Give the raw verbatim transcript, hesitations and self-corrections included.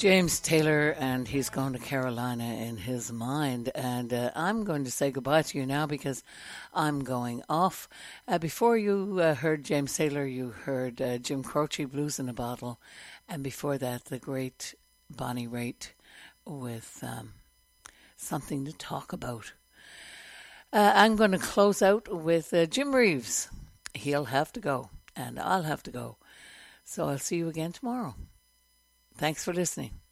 James Taylor, and he's going to Carolina in his mind. And uh, I'm going to say goodbye to you now because I'm going off. Uh, before you uh, heard James Taylor, you heard uh, Jim Croce, Blues in a Bottle. And before that, the great Bonnie Raitt with um, Something to Talk About. Uh, I'm going to close out with uh, Jim Reeves. He'll have to go, and I'll have to go. So I'll see you again tomorrow. Thanks for listening.